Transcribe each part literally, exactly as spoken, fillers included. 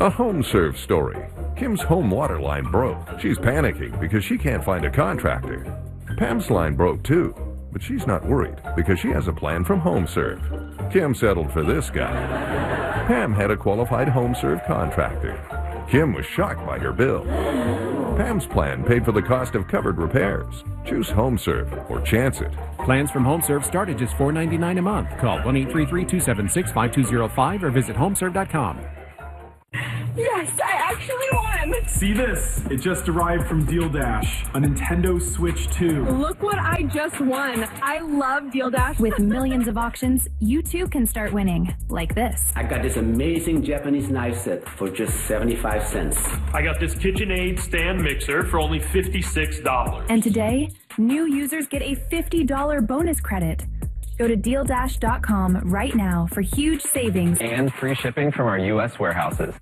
A HomeServe story. Kim's home water line broke. She's panicking because she can't find a contractor. Pam's line broke too, but she's not worried because she has a plan from HomeServe. Kim settled for this guy. Pam had a qualified HomeServe contractor. Kim was shocked by her bill. Pam's plan paid for the cost of covered repairs. Choose HomeServe or chance it. Plans from HomeServe start at just four ninety-nine a month. Call one eight three three, two seven six, five two zero five or visit homeserve dot com. Yes, I actually won! See this? It just arrived from Deal Dash, a Nintendo Switch two. Look what I just won. I love Deal Dash. With millions of auctions, you too can start winning, like this. I got this amazing Japanese knife set for just seventy-five cents. I got this KitchenAid stand mixer for only fifty-six dollars. And today, new users get a fifty dollars bonus credit. Go to deal dash dot com right now for huge savings and free shipping from our U S warehouses.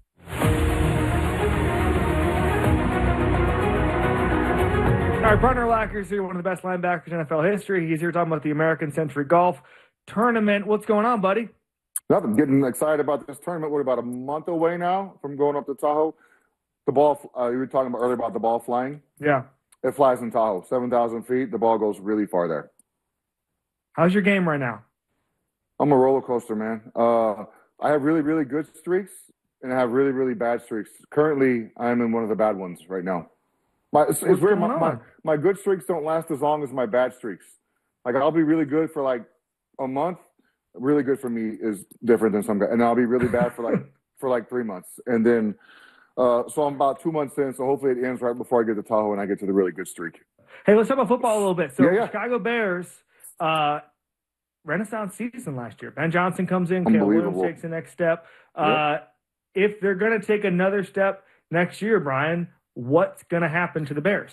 All right, Brunner Lacker's here, one of the best linebackers in N F L history. He's here talking about the American Century Golf Tournament. What's going on, buddy? Nothing. Getting excited about this tournament. We're about a month away now from going up to Tahoe. The ball, uh, you were talking about earlier about the ball flying. Yeah. It flies in Tahoe, seven thousand feet. The ball goes really far there. How's your game right now? I'm a roller coaster, man. Uh, I have really, really good streaks, and I have really, really bad streaks. Currently, I'm in one of the bad ones right now. My, it's, it's weird. My, my, my good streaks don't last as long as my bad streaks. Like, I'll be really good for, like, a month. Really good for me is different than some guys. And I'll be really bad for, like, for like three months. And then, uh, so I'm about two months in, so hopefully it ends right before I get to Tahoe and I get to the really good streak. Hey, let's talk about football a little bit. So, yeah, yeah. Chicago Bears, uh, renaissance season last year. Ben Johnson comes in. Caleb Williams takes the next step. Uh, yep. If they're going to take another step next year, Brian, what's going to happen to the Bears?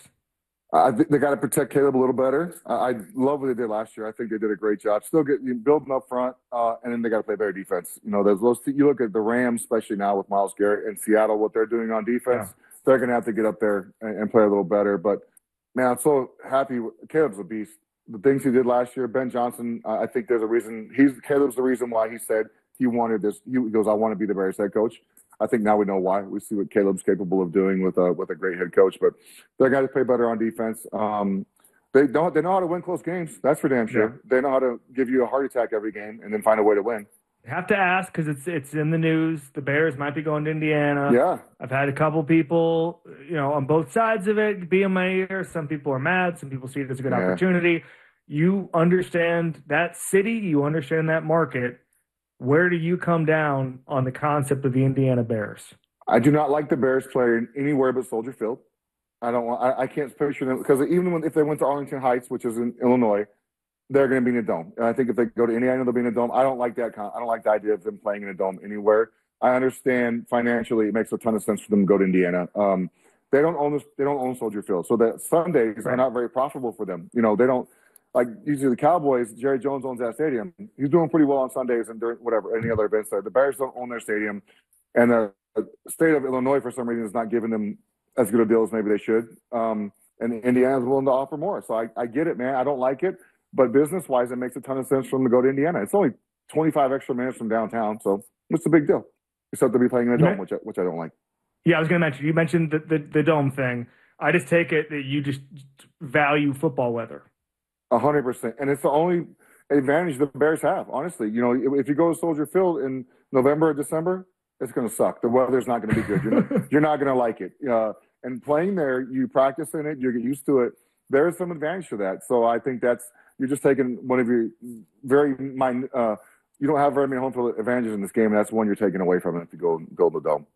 I think they got to protect Caleb a little better. Uh, I love what they did last year. I think they did a great job. Still getting building up front, uh, and then they got to play better defense. You know, there's those. You look at the Rams, especially now with Myles Garrett and Seattle, what they're doing on defense. Yeah. They're going to have to get up there and, and play a little better. But man, I'm so happy. Caleb's a beast. The things he did last year, Ben Johnson. Uh, I think there's a reason. He's Caleb's the reason why he said he wanted this. He goes, "I want to be the Bears head coach." I think now we know why. We see what Caleb's capable of doing with a with a great head coach. But they got to play better on defense. Um, they don't. They know how to win close games. That's for damn sure. Yeah. They know how to give you a heart attack every game and then find a way to win. You have to ask because it's it's in the news. The Bears might be going to Indiana. Yeah, I've had a couple people, you know, on both sides of it be in my ear. Some people are mad. Some people see it as a good yeah. opportunity. You understand that city. You understand that market. Where do you come down on the concept of the Indiana Bears? I do not like the Bears playing anywhere but Soldier Field. I don't want. I, I can't picture them because even when, if they went to Arlington Heights, which is in Illinois, they're going to be in a dome. And I think if they go to Indiana, they'll be in a dome. I don't like that. I don't like the idea of them playing in a dome anywhere. I understand financially, it makes a ton of sense for them to go to Indiana. Um, they don't own this. They don't own Soldier Field, so that Sundays right. are not very profitable for them. You know, they don't. Like usually the Cowboys, Jerry Jones owns that stadium. He's doing pretty well on Sundays and during whatever, any other events there. The Bears don't own their stadium. And the state of Illinois, for some reason, is not giving them as good a deal as maybe they should. Um, and Indiana's willing to offer more. So I, I get it, man. I don't like it. But business-wise, it makes a ton of sense for them to go to Indiana. It's only twenty-five extra minutes from downtown. So what's the big deal? Except to be playing in a dome, which I, which I don't like. Yeah, I was going to mention, you mentioned the, the, the dome thing. I just take it that you just value football weather. A hundred percent, and it's the only advantage the Bears have. Honestly, you know, if you go to Soldier Field in November or December, it's going to suck. The weather's not going to be good. You're not, you're not going to like it. Uh, and playing there, you practice in it, you get used to it. There is some advantage to that. So I think that's you're just taking one of your very mind. Uh, you don't have very many home field advantages in this game, and that's one you're taking away from it if you go go to the dome.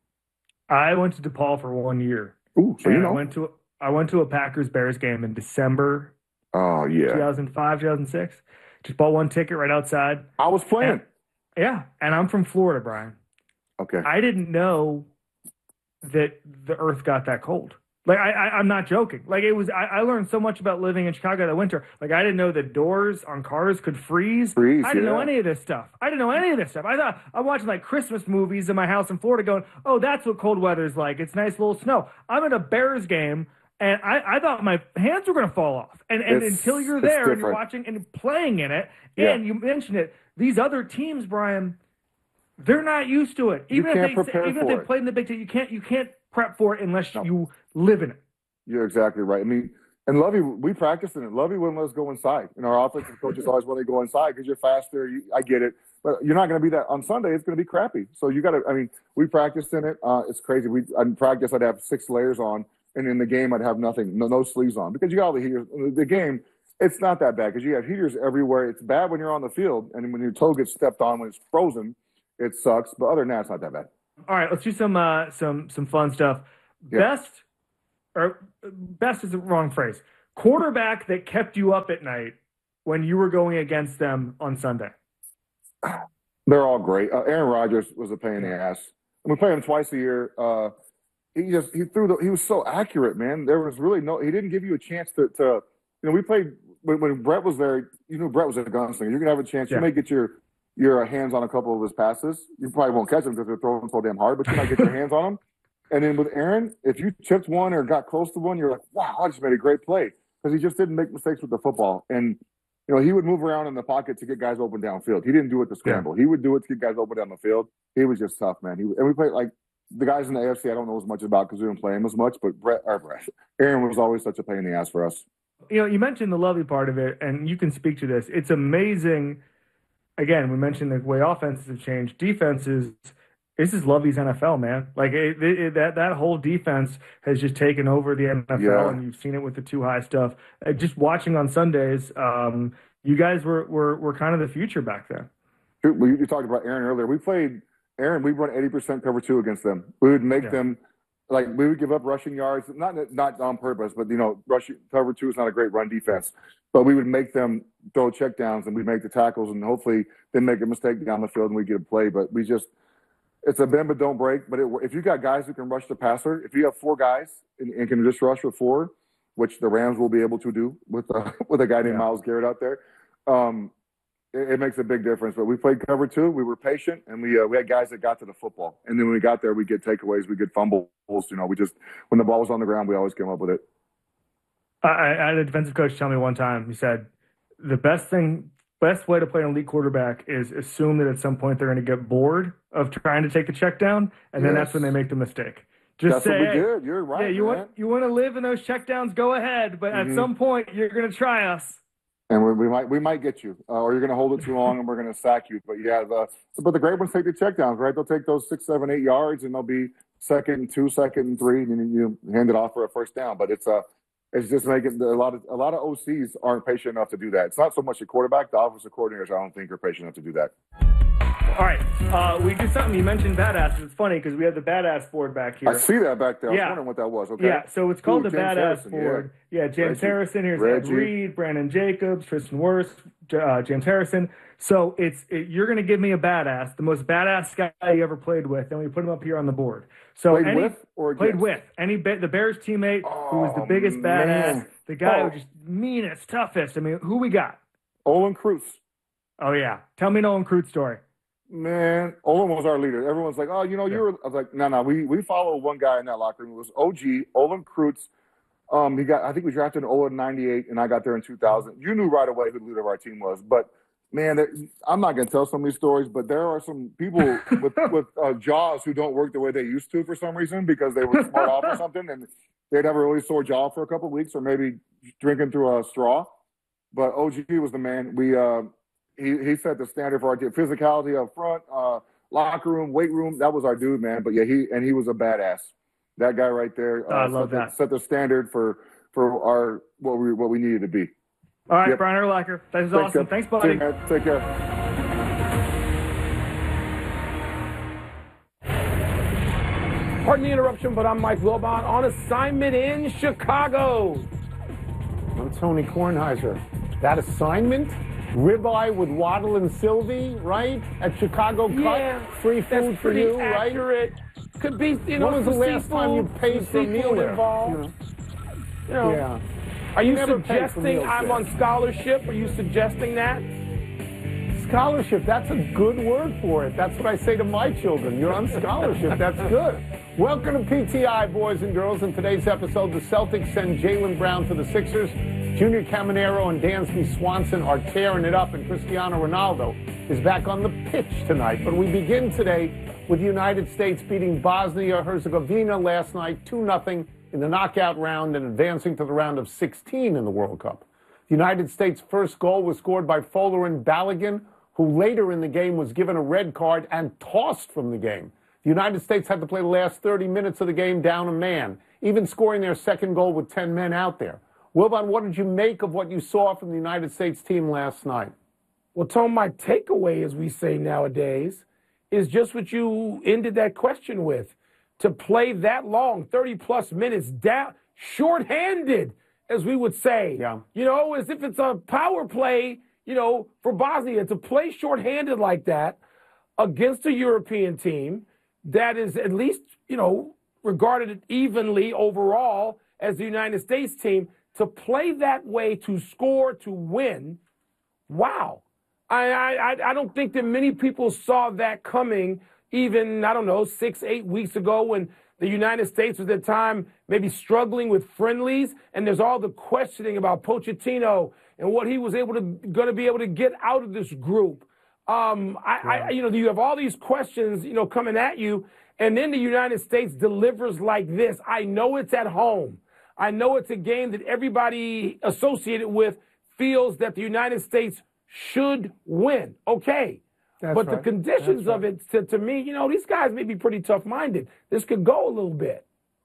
I went to DePaul for one year. Ooh, so you know. I went to I went to a Packers Bears game in December. Oh, yeah. two thousand five, two thousand six. Just bought one ticket right outside. I was playing. And, yeah. And I'm from Florida, Brian. Okay. I didn't know that the earth got that cold. Like, I, I, I'm not joking. Like, it was, I, I learned so much about living in Chicago that winter. Like, I didn't know that doors on cars could freeze. Freeze, I didn't yeah. know any of this stuff. I didn't know any of this stuff. I thought, I'm watching, like, Christmas movies in my house in Florida going, oh, that's what cold weather's like. It's nice little snow. I'm at a Bears game. And I, I thought my hands were going to fall off. And, and until you're there and you're watching and playing in it, yeah. and you mentioned it, these other teams, Brian, They're not used to it. Even you if can't they prepare even for if they it. played in the Big Ten, you can't you can't prep for it unless No. you live in it. You're exactly right. I mean, and Lovey, we practiced in it. Lovey wouldn't let us go inside. And our offensive coaches always want to go inside because you're faster. You, I get it. But you're not going to be that on Sunday. It's going to be crappy. So you got to, I mean, we practiced in it. Uh, it's crazy. We, in practice, I'd have six layers on. And in the game, I'd have nothing, no, no sleeves on because you got all the heaters. The game, it's not that bad because you have heaters everywhere. It's bad when you're on the field. And when your toe gets stepped on, when it's frozen, it sucks. But other than that, it's not that bad. All right, let's do some uh, some some fun stuff. Yeah. Best, or best is the wrong phrase. Quarterback that kept you up at night when you were going against them on Sunday. They're all great. Uh, Aaron Rodgers was a pain in the ass. And we play him twice a year. Uh, he just he threw the he was so accurate, man. There was really no he didn't give you a chance to to you know we played when, when Brett was there. You knew Brett was a gunslinger. You're gonna have a chance. Yeah. You may get your your hands on a couple of his passes. You probably won't catch them because they're throwing so damn hard, but you might get your hands on them. And then with Aaron, if you chipped one or got close to one, you're like, wow, I just made a great play because he just didn't make mistakes with the football. And you know, he would move around in the pocket to get guys open downfield. He didn't do it to scramble. Yeah. He would do it to get guys open down the field. He was just tough, man. He and we played like the guys in the A F C. I don't know as much about because we didn't play him as much. But Brett, or Brett, Aaron was always such a pain in the ass for us. You know, you mentioned the Lovey part of it, and you can speak to this. It's amazing. Again, we mentioned the way offenses have changed. Defenses. This is Lovey's N F L, man. Like it, it, it, that that whole defense has just taken over the N F L, Yeah. and you've seen it with the two high stuff. Uh, just watching on Sundays, um, you guys were, were were kind of the future back then. We you talked about Aaron earlier. We played Aaron. We run eighty percent cover two against them. We would make Yeah. them like we would give up rushing yards, not not on purpose, but you know, rushing cover two is not a great run defense. But we would make them throw checkdowns, and we make the tackles, and hopefully they make a mistake down the field, and we get a play. But we just it's a bend but don't break. But it, if you got guys who can rush the passer, if you have four guys and, and can just rush with four, which the Rams will be able to do with uh, with a guy named Yeah. Myles Garrett out there, um, it, it makes a big difference. But we played cover two. We were patient, and we uh, we had guys that got to the football. And then when we got there, we get takeaways, we get fumbles. You know, we just when the ball was on the ground, we always came up with it. I, I had a defensive coach tell me one time. He said the best thing, best way to play an elite quarterback is assume that at some point they're going to get bored of trying to take the check down, and then Yes. that's when they make the mistake. Just That's say, what we hey, did. You're right. yeah, you man. want you want to live in those checkdowns, go ahead, but Mhm. at some point you're going to try us. And we, we might we might get you, uh, or you're going to hold it too long, and we're going to sack you. But yeah, the but the great ones take the checkdowns, right? They'll take those six, seven, eight yards, and they'll be second and two, second and three, and then you hand it off for a first down. But it's a it's just making a lot of a lot of O Cs aren't patient enough to do that. It's not so much the quarterback; the offensive coordinators, I don't think, are patient enough to do that. All right, uh, we do something. You mentioned badass. It's funny because we have the badass board back here. I see that back there. I was Yeah. wondering what that was. Okay. Yeah, so it's called Ooh, the James Badass Harrison, Board. Yeah, James Reggie. Harrison. Here's Ed Reggie. Reed, Brandon Jacobs, Tristan Wirfs, uh, James Harrison. So it's it, you're going to give me a badass, the most badass guy you ever played with, and we put him up here on the board. So Played any, with or played against? with any ba- the Bears teammate who was the Oh, biggest badass, man. the guy Oh. who just meanest, toughest. I mean, who we got? Olin Kreutz. Oh yeah, tell me Nolan Kreutz story. Man, Olin was our leader. Everyone's like, oh, you know, you were. I was like, no, no. We we follow one guy in that locker room. It was O G Olin Kreutz. Um, he got. I think we drafted in Olin ninety-eight, and I got there in two thousand. You knew right away who the leader of our team was. But man, there, I'm not going to tell some of these stories, but there are some people with with uh, jaws who don't work the way they used to for some reason because they were smart off or something, and they'd have a really sore jaw for a couple of weeks, or maybe drinking through a straw. But O G was the man. We. Uh, He he set the standard for our team. Physicality up front, uh, locker room, weight room. That was our dude, man. But yeah, he and he was a badass. That guy right there. Uh, Oh, I love set that. The, set the standard for for our what we what we needed to be. All right, Yep. Brian Urlacher. That is Thanks, awesome. Jeff. Thanks, See you, buddy. man. Take care. Pardon the interruption, but I'm Mike Wilbon on assignment in Chicago. I'm Tony Kornheiser. That assignment? Ribeye with Waddle and Sylvie, right? At Chicago Cut? Yeah, Free food that's for pretty you, accurate. right? Could be, you know, when was the some last time you seafood, paid some for a meal seafood there? involved. You know, Yeah. are you Never paid for suggesting meals I'm there. on scholarship? Are you suggesting that? scholarship. That's a good word for it. That's what I say to my children. You're on scholarship. That's good. Welcome to P T I, boys and girls. In today's episode, the Celtics send Jaylen Brown to the Sixers. Junior Caminero and Dansby Swanson are tearing it up, and Cristiano Ronaldo is back on the pitch tonight. But we begin today with the United States beating Bosnia-Herzegovina last night two nothing in the knockout round and advancing to the round of sixteen in the World Cup. The United States' first goal was scored by Folarin Balogun, who later in the game was given a red card and tossed from the game. The United States had to play the last thirty minutes of the game down a man, even scoring their second goal with ten men out there. Wilbon, what did you make of what you saw from the United States team last night? Well, Tom, my takeaway, as we say nowadays, is just what you ended that question with. To play that long, thirty-plus minutes down, shorthanded, as we would say. Yeah. You know, as if it's a power play, you know, for Bosnia. To play shorthanded like that against a European team that is at least, you know, regarded evenly overall as the United States team, to play that way, to score, to win, wow. I, I, I don't think that many people saw that coming even, I don't know, six, eight weeks ago when the United States was at the time maybe struggling with friendlies, and there's all the questioning about Pochettino and what he was able to going to be able to get out of this group. Um, I, yeah. I, you know, you have all these questions, you know, coming at you, and then the United States delivers like this. I know it's at home. I know it's a game that everybody associated with feels that the United States should win. Okay. That's but right. the conditions right. of it, to, to me, you know, these guys may be pretty tough-minded. This could go a little bit.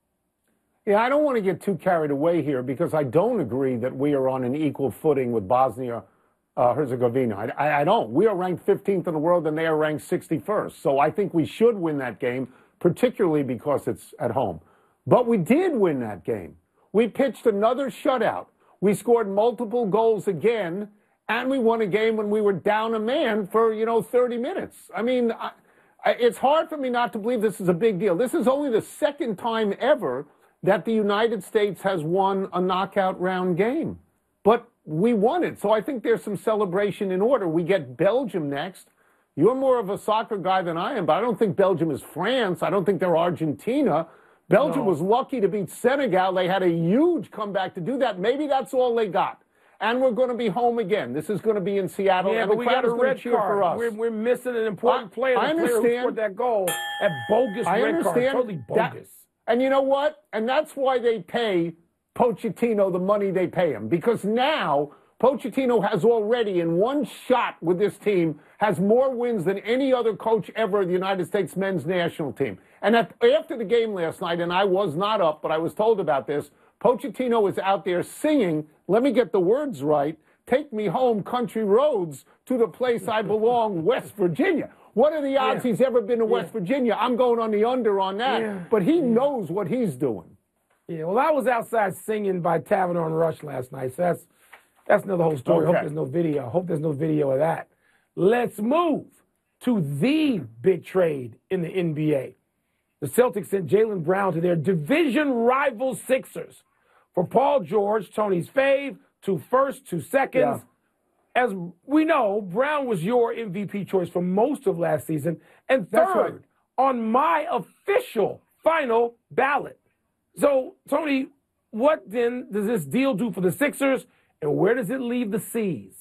Yeah, I don't want to get too carried away here because I don't agree that we are on an equal footing with Bosnia-Herzegovina. Uh, I, I don't. We are ranked fifteenth in the world and they are ranked sixty-first. So I think we should win that game, particularly because it's at home. But we did win that game. We pitched another shutout. We scored multiple goals again. And we won a game when we were down a man for, you know, thirty minutes. I mean, I, I, it's hard for me not to believe this is a big deal. This is only the second time ever that the United States has won a knockout round game. But we won it. So I think there's some celebration in order. We get Belgium next. You're more of a soccer guy than I am, but I don't think Belgium is France. I don't think they're Argentina. Belgium No. was lucky to beat Senegal. They had a huge comeback to do that. Maybe that's all they got. And we're going to be home again. This is going to be in Seattle. Yeah, and but the we crowd got a is going red to cheer card. for us. We're, we're missing an important I, player. The I player who understand. scored that goal at bogus I red understand. card. Totally bogus. That, and you know what? And that's why they pay Pochettino the money they pay him. Because now Pochettino has already, in one shot with this team, has more wins than any other coach ever in the United States men's national team. And at, after the game last night, and I was not up, but I was told about this, Pochettino is out there singing, let me get the words right, take me home country roads to the place I belong, West Virginia. What are the odds Yeah. he's ever been to West Yeah. Virginia? I'm going on the under on that. Yeah. But he knows what he's doing. Yeah, well, I was outside singing by Tavern on Rush last night, so that's that's another whole story. Okay. Hope there's no video. Hope there's no video of that. Let's move to the big trade in the N B A. The Celtics sent Jaylen Brown to their division rival Sixers for Paul George, Tony's fave, two firsts, two seconds. Yeah. As we know, Brown was your M V P choice for most of last season and That's third right. on my official final ballot. So, Tony, what then does this deal do for the Sixers, and where does it leave the C's?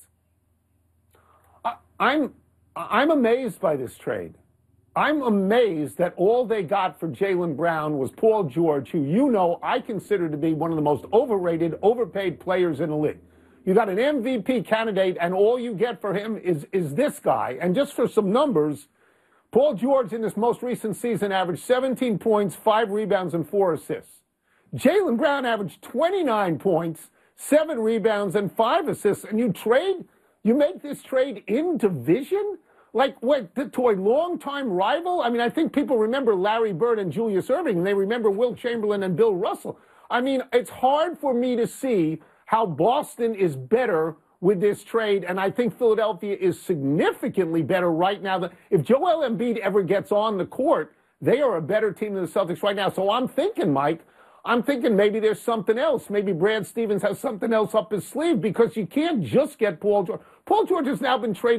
I, I'm I'm amazed by this trade. I'm amazed that all they got for Jaylen Brown was Paul George, who you know I consider to be one of the most overrated, overpaid players in the league. You got an M V P candidate, and all you get for him is, is this guy. And just for some numbers, Paul George in this most recent season averaged seventeen points, five rebounds, and four assists. Jaylen Brown averaged twenty-nine points, seven rebounds, and five assists. And you trade, you make this trade in division? Like, what, to a longtime rival? I mean, I think people remember Larry Bird and Julius Erving, and they remember Wilt Chamberlain and Bill Russell. I mean, it's hard for me to see how Boston is better with this trade, and I think Philadelphia is significantly better right now. Than, if Joel Embiid ever gets on the court, they are a better team than the Celtics right now. So I'm thinking, Mike, I'm thinking maybe there's something else. Maybe Brad Stevens has something else up his sleeve because you can't just get Paul George. Paul George has now been traded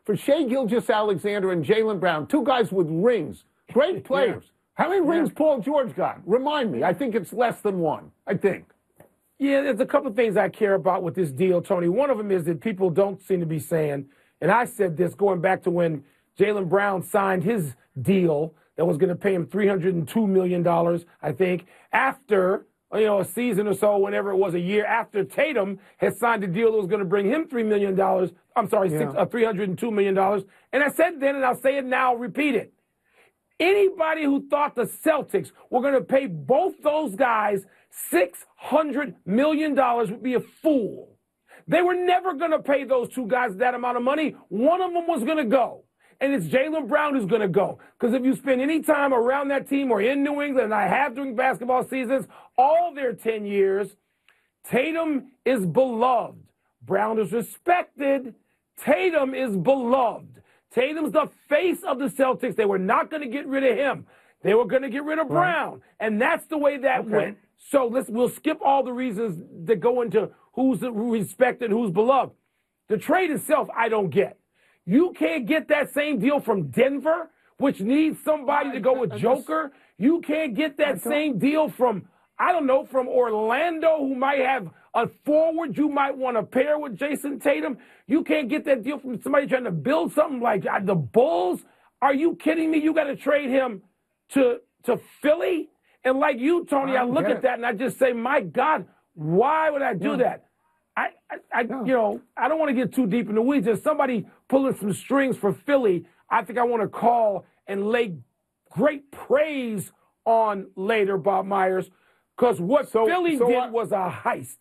for Shea Gilgeous-Alexander and Jaylen Brown, two guys with rings, great players. Yeah. How many rings yeah. Paul George got? Remind me. I think it's less than one, I think. Yeah, there's a couple of things I care about with this deal, Tony. One of them is that people don't seem to be saying, and I said this going back to when Jaylen Brown signed his deal that was going to pay him three hundred two million dollars, I think, after, you know, a season or so, whenever it was, a year after Tatum had signed a deal that was going to bring him three million dollars. I'm sorry, yeah. six, uh, three hundred two million dollars. And I said then, and I'll say it now, repeat it. Anybody who thought the Celtics were going to pay both those guys six hundred million dollars would be a fool. They were never going to pay those two guys that amount of money. One of them was going to go. And it's Jaylen Brown who's going to go. Because if you spend any time around that team or in New England, and I have during basketball seasons, all their ten years, Tatum is beloved. Brown is respected. Tatum is beloved. Tatum's the face of the Celtics. They were not going to get rid of him. They were going to get rid of Brown. Right. And that's the way that okay. went. So let's we'll skip all the reasons that go into who's respected, who's beloved. The trade itself, I don't get. You can't get that same deal from Denver, which needs somebody to go with Joker. You can't get that same deal from, I don't know, from Orlando, who might have a forward you might want to pair with Jason Tatum. You can't get that deal from somebody trying to build something like the Bulls. Are you kidding me? You got to trade him to, to Philly? And like you, Tony, I, I look at it. that and I just say, my God, why would I do yeah. that? I, I, I yeah. you know, I don't want to get too deep in the weeds. There's somebody pulling some strings for Philly. I think I want to call and lay great praise on later, Bob Myers, because what so, Philly so did I, was a heist.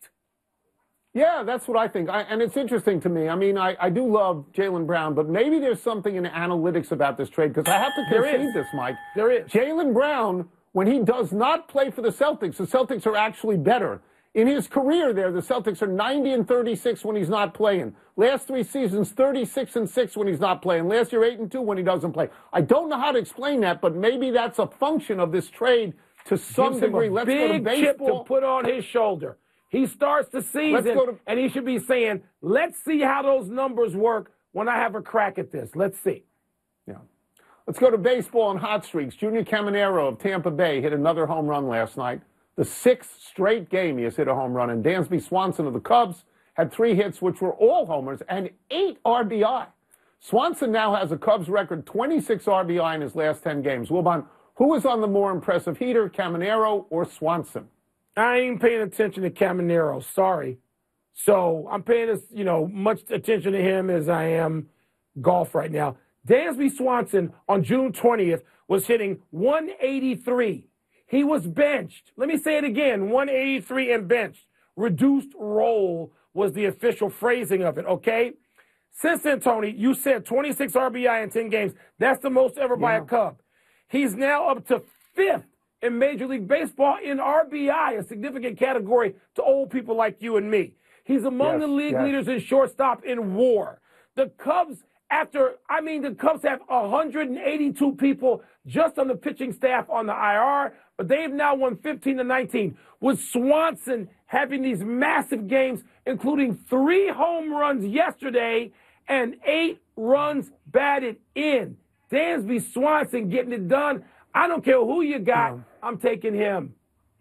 Yeah, that's what I think. I, and it's interesting to me. I mean, I, I do love Jaylen Brown, but maybe there's something in the analytics about this trade, because I have to concede this, Mike. There is. Jaylen Brown, when he does not play for the Celtics, the Celtics are actually better. In his career there, the Celtics are ninety and thirty-six when he's not playing. Last three seasons, thirty-six and six when he's not playing. Last year, eight and two when he doesn't play. I don't know how to explain that, but maybe that's a function of this trade to some degree. Let's go to baseball. Big chip to put on his shoulder. He starts the season, to, and he should be saying, let's see how those numbers work when I have a crack at this. Let's see. Yeah. Let's go to baseball and hot streaks. Junior Caminero of Tampa Bay hit another home run last night. The sixth straight game he has hit a home run. And Dansby Swanson of the Cubs had three hits, which were all homers, and eight R B I. Swanson now has a Cubs record twenty-six R B I in his last ten games. Wilbon, who is on the more impressive heater, Caminero or Swanson? I ain't paying attention to Caminero. Sorry. So I'm paying as, you know, much attention to him as I am golf right now. Dansby Swanson on June twentieth was hitting one eighty-three. He was benched. Let me say it again, one eighty-three and benched. Reduced role was the official phrasing of it, okay? Since then, Tony, you said twenty-six R B I in ten games. That's the most ever by yeah. a Cub. He's now up to fifth in Major League Baseball in R B I, a significant category to old people like you and me. He's among yes, the league yes. leaders in shortstop in WAR. The Cubs, after, I mean, the Cubs have one hundred eighty-two people just on the pitching staff on the I R, but they've now won fifteen to nineteen, with Swanson having these massive games, including three home runs yesterday and eight runs batted in. Dansby Swanson getting it done. I don't care who you got. No. I'm taking him.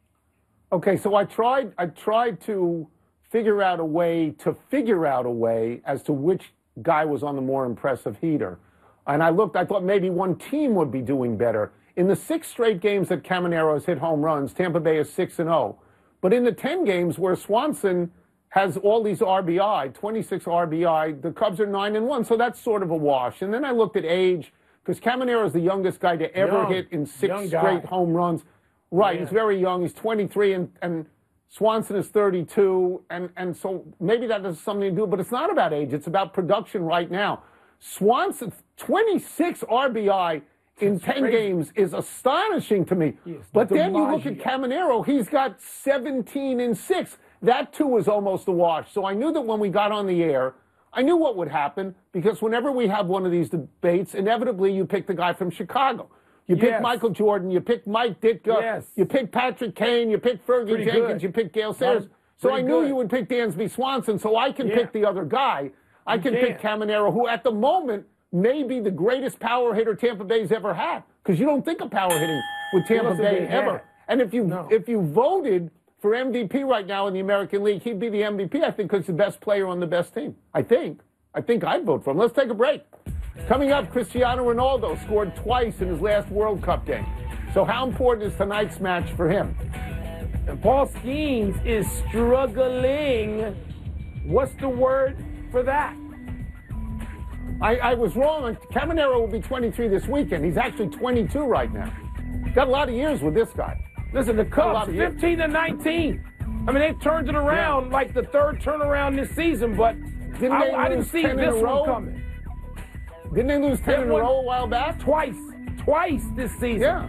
Okay, so I tried I tried to figure out a way to figure out a way as to which guy was on the more impressive heater. And I looked, I thought maybe one team would be doing better. In the six straight games that Caminero has hit home runs, Tampa Bay is six and oh. But in the ten games where Swanson has all these R B I, twenty-six R B I, the Cubs are nine and one. So that's sort of a wash. And then I looked at age, because Caminero is the youngest guy to ever young, hit in six straight home runs. Right, yeah. He's very young. He's twenty-three, and, and Swanson is thirty-two. And, and so maybe that has something to do, but it's not about age. It's about production right now. Swanson, twenty-six R B I in That's ten crazy. games is astonishing to me. Yes, but then you look at Caminero, he's got seventeen and six. That, too, is almost a wash. So I knew that when we got on the air, I knew what would happen, because whenever we have one of these debates, inevitably you pick the guy from Chicago. You pick yes. Michael Jordan, you pick Mike Ditka, yes. you pick Patrick Kane, you pick Fergie Pretty Jenkins, good. you pick Gail Sayers. So Pretty I knew good. you would pick Dansby Swanson, so I can yeah. pick the other guy. I can pick Caminero, who at the moment may be the greatest power hitter Tampa Bay's ever had, because you don't think of power hitting with Tampa Bay ever. And if you no. if you voted for M V P right now in the American League, he'd be the M V P, I think, because he's the best player on the best team. I think. I think I'd vote for him. Let's take a break. Coming up, Cristiano Ronaldo scored twice in his last World Cup game. So how important is tonight's match for him? And Paul Skeens is struggling. What's the word for that? I, I was wrong. Caminero will be twenty-three this weekend. He's actually twenty-two right now. Got a lot of years with this guy. Listen, the Cubs, fifteen to nineteen. I mean, they've turned it around yeah. like the third turnaround this season, but didn't I, I didn't see this one coming. Didn't they lose ten in a row a while back? Twice. Twice this season. Yeah.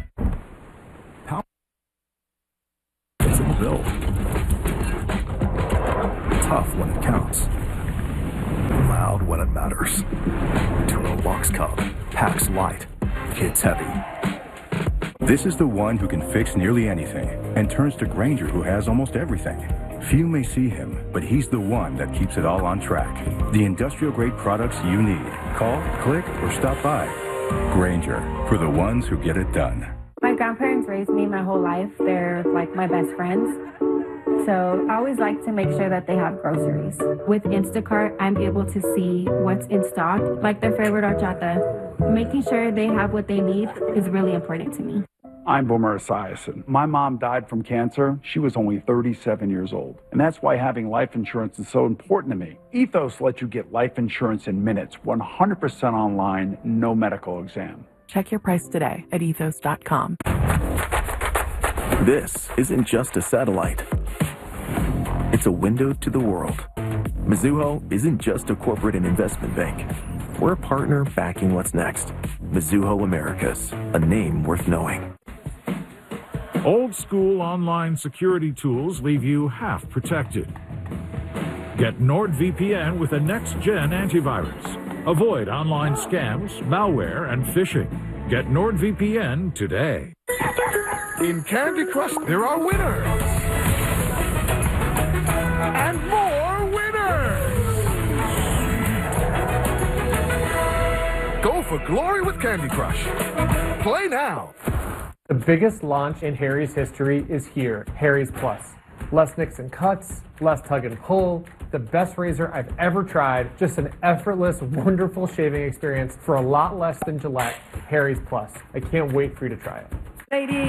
It's in the build. Tough when it counts. Loud when it matters. Turo Box Cub. Packs light. Hits heavy. This is the one who can fix nearly anything and turns to Grainger, who has almost everything. Few may see him, but he's the one that keeps it all on track. The industrial-grade products you need. Call, click, or stop by. Grainger, for the ones who get it done. My grandparents raised me my whole life. They're like my best friends. So I always like to make sure that they have groceries. With Instacart, I'm able to see what's in stock, like their favorite horchata. Making sure they have what they need is really important to me. I'm Boomer Esiason. My mom died from cancer. She was only thirty-seven years old. And that's why having life insurance is so important to me. Ethos lets you get life insurance in minutes, one hundred percent online, no medical exam. Check your price today at ethos dot com. This isn't just a satellite. It's a window to the world. Mizuho isn't just a corporate and investment bank. We're a partner backing what's next. Mizuho Americas, a name worth knowing. Old school online security tools leave you half protected. Get NordVPN with a next-gen antivirus. Avoid online scams, malware, and phishing. Get NordVPN today. In Candy Crush, there are winners. And more winners. Go for glory with Candy Crush. Play now. The biggest launch in Harry's history is here, Harry's Plus. Less nicks and cuts, less tug and pull, the best razor I've ever tried, just an effortless, wonderful shaving experience for a lot less than Gillette, Harry's Plus. I can't wait for you to try it. Lady.